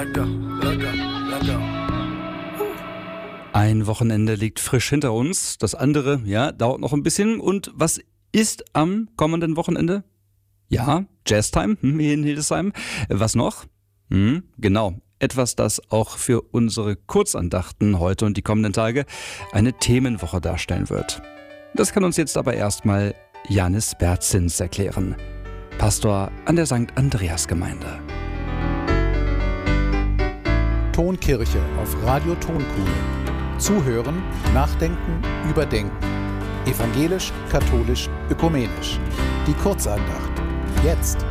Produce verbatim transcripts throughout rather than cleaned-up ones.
let go, let go, let go. Ein Wochenende liegt frisch hinter uns, das andere, ja, dauert noch ein bisschen. Und was ist am kommenden Wochenende? Ja, Jazztime hier in Hildesheim. Was noch? Hm, genau, etwas, das auch für unsere Kurzandachten heute und die kommenden Tage eine Themenwoche darstellen wird. Das kann uns jetzt aber erstmal Janis Bertzins erklären, Pastor an der Sankt Andreas Gemeinde. Tonkirche auf Radio Tonkuhle. Zuhören, nachdenken, überdenken. Evangelisch, katholisch, ökumenisch. Die Kurzandacht. Jetzt.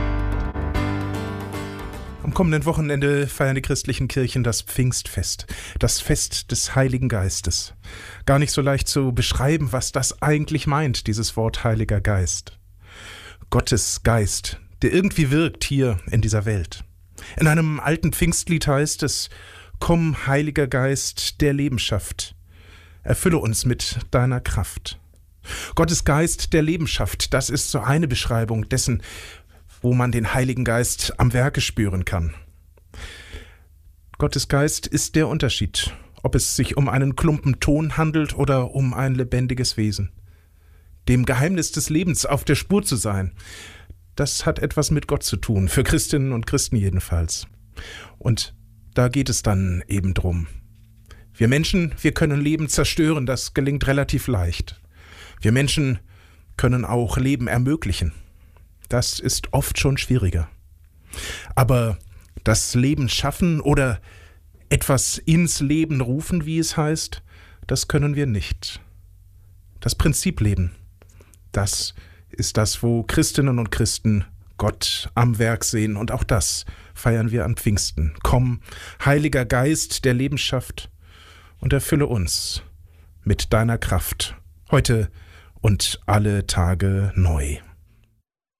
Am kommenden Wochenende feiern die christlichen Kirchen das Pfingstfest, das Fest des Heiligen Geistes. Gar nicht so leicht zu beschreiben, was das eigentlich meint, dieses Wort Heiliger Geist. Gottes Geist, der irgendwie wirkt hier in dieser Welt. In einem alten Pfingstlied heißt es: Komm, Heiliger Geist, der Leben schafft, erfülle uns mit deiner Kraft. Gottes Geist, der Leben schafft, das ist so eine Beschreibung dessen, wo man den Heiligen Geist am Werke spüren kann. Gottes Geist ist der Unterschied, ob es sich um einen Klumpen Ton handelt oder um ein lebendiges Wesen. Dem Geheimnis des Lebens auf der Spur zu sein, das hat etwas mit Gott zu tun, für Christinnen und Christen jedenfalls. Und da geht es dann eben drum. Wir Menschen, wir können Leben zerstören, das gelingt relativ leicht. Wir Menschen können auch Leben ermöglichen. Das ist oft schon schwieriger. Aber das Leben schaffen oder etwas ins Leben rufen, wie es heißt, das können wir nicht. Das Prinzip Leben, das ist das, wo Christinnen und Christen Gott am Werk sehen. Und auch das feiern wir an Pfingsten. Komm, Heiliger Geist, der Leben schafft, und erfülle uns mit deiner Kraft, heute und alle Tage neu.